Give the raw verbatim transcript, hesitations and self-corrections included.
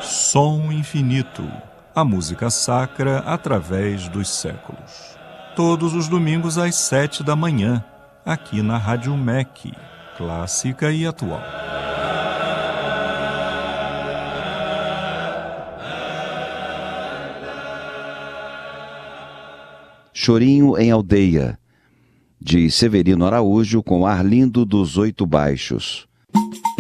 Som infinito, a música sacra através dos séculos. Todos os domingos às sete da manhã, aqui na Rádio M E C, clássica e atual. Chorinho em Aldeia, de Severino Araújo, com Arlindo dos Oito Baixos.